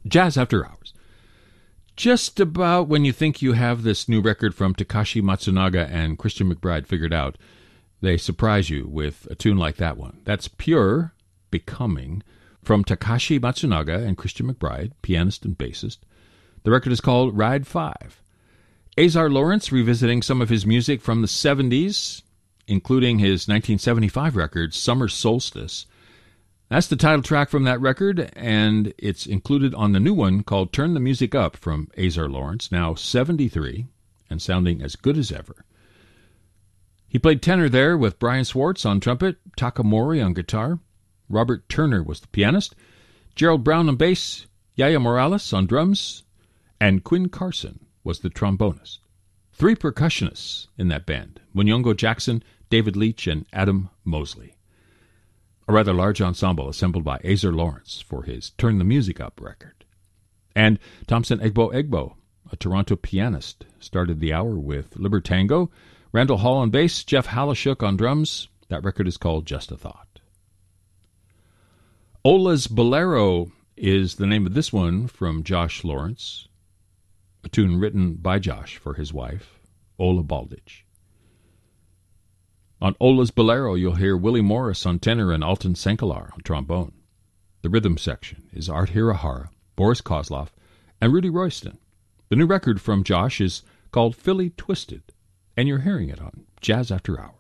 Jazz After Hours. Just about when you think you have this new record from Takashi Matsunaga and Christian McBride figured out, they surprise you with a tune like that one. That's Pure Becoming from Takashi Matsunaga and Christian McBride, pianist and bassist. The record is called Ride 5. Azar Lawrence revisiting some of his music from the 70s, including his 1975 record, Summer Solstice. That's the title track from that record, and it's included on the new one called Turn the Music Up from Azar Lawrence, now 73 and sounding as good as ever. He played tenor there with Brian Swartz on trumpet, Takamori on guitar, Robert Turner was the pianist, Gerald Brown on bass, Yaya Morales on drums, and Quinn Carson was the trombonist. 3 percussionists in that band, Munyongo Jackson, David Leach, and Adam Mosley. A rather large ensemble assembled by Azar Lawrence for his Turn the Music Up record. And Thompson Egbo, a Toronto pianist, started the hour with Libertango, Randall Hall on bass, Jeff Halashuk on drums. That record is called Just a Thought. Ola's Bolero is the name of this one from Josh Lawrence, a tune written by Josh for his wife, Ola Baldich. On Ola's Bolero, you'll hear Willie Morris on tenor and Alton Senkelar on trombone. The rhythm section is Art Hirahara, Boris Kozlov, and Rudy Royston. The new record from Josh is called Philly Twisted, and you're hearing it on Jazz After Hours.